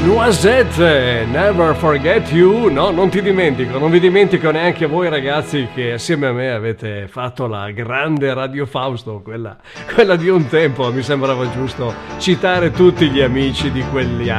Noisette, Never Forget You. No, non ti dimentico, non vi dimentico neanche voi ragazzi che assieme a me avete fatto la grande Radio Fausto, quella di un tempo. Mi sembrava giusto citare tutti gli amici di quegli anni.